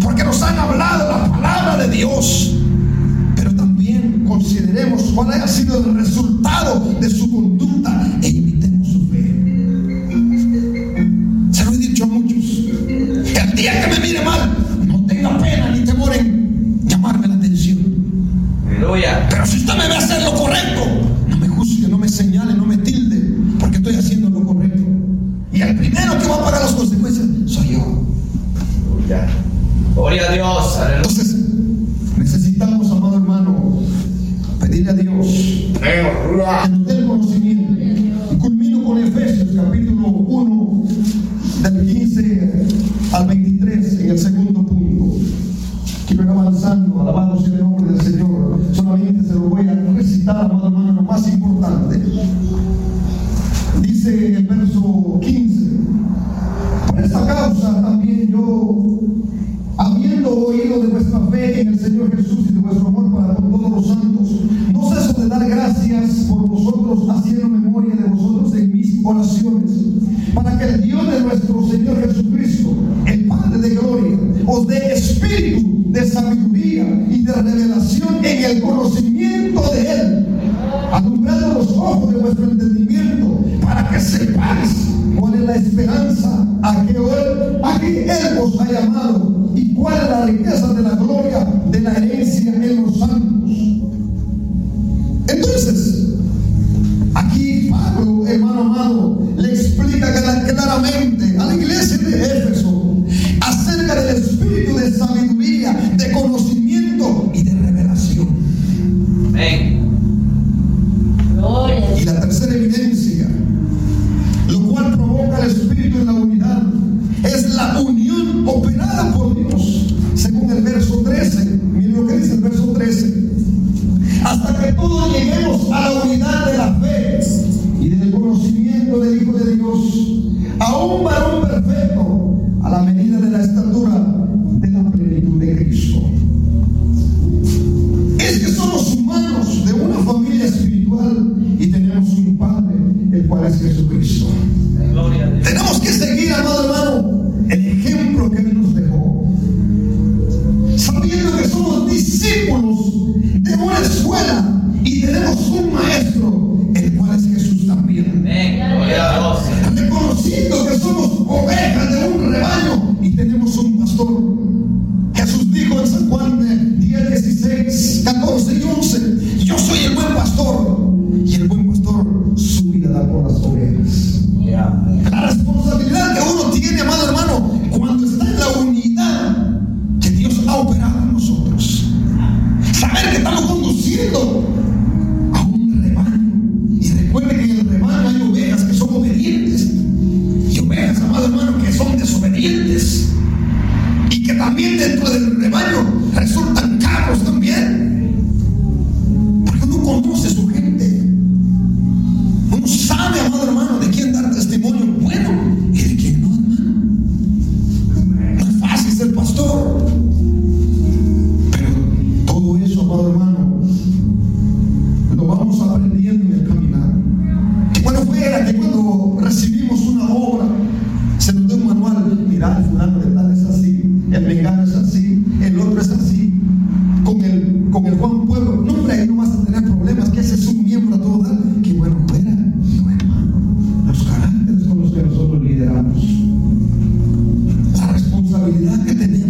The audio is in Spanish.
porque nos han hablado la palabra de Dios. Pero también consideremos cuál haya sido el resultado de su conducta e imitemos su fe. Se lo he dicho a muchos. El día que me mire mal, no tenga pena ni temor en llamarme la atención. Aleluya. Pero si usted me ve hacer lo correcto, no me juzgue, no me señale, no me tilde, porque estoy haciendo lo correcto. Y el primero que va a pagar las consecuencias soy yo. Ya. Gloria a Dios. Aleluya. Entonces, necesitamos, amado hermano, pedirle a Dios que nos dé el conocimiento. Y culmino con Efesios capítulo 1, del 15 al 23, en el segundo punto. Quiero ir avanzando, alabado sea el nombre del Señor. Solamente se lo voy a recitar, amado hermano, lo más importante. Dice en el verso 15: por esta causa también yo, habiendo oído de vuestra fe en el Señor Jesús y de vuestro amor para con todos los santos, no ceso de dar gracias por vosotros, haciendo memoria de vosotros en mis oraciones, para que el Dios de nuestro Señor Jesucristo, el Padre de gloria, os dé espíritu de sabiduría y de revelación en el conocimiento de Él, alumbrando los ojos de vuestro entendimiento, para que sepáis cuál es la esperanza a que Él os ha llamado, y cuál es la riqueza de la gloria de la herencia en los santos. Entonces, aquí Pablo, hermano amado, le explica claramente a la iglesia de Éfeso acerca del espíritu de sabiduría, de conocimiento y de revelación. Amén. Y la tercera evidencia, lo cual provoca el espíritu en la unidad, es la unión operada por Dios, según el verso 13. Miren lo que dice el verso 13: hasta que todos lleguemos a la unidad de la fe y del conocimiento del Hijo de Dios, a un varón perfecto, a la medida de la estatura de la plenitud de Cristo. Es que somos humanos de una familia espiritual y tenemos un Padre, el cual es Jesucristo. Tenemos que seguir, amado hermano, el ejemplo que Él nos dejó, sabiendo que somos discípulos de una escuela y tenemos un maestro, el cual es Jesús también. Reconociendo que somos ovejas de un rebaño y tenemos un pastor. Jesús dijo en San Juan 10, 16, 14 y 11: yo soy el buen pastor, y el buen pastor su vida da por las ovejas. La responsabilidad que uno tiene, amado hermano, cuando está en la unidad que Dios ha operado en nosotros, saber que estamos conduciendo a un rebaño. Y recuerde que en el rebaño hay ovejas que son obedientes y ovejas, amado hermano, que son desobedientes, y que también dentro del rebaño resultan cabros también, porque uno conoce su gente. Uno sabe, amado hermano, de quién dar testimonio bueno y de quién no, hermano. No es fácil ser pastor, pero todo eso, amado hermano, lo vamos aprendiendo en el caminar. Y bueno, fuera que cuando recibimos una obra se nos da un manual: mirá, el fulano de tal es así, el mengano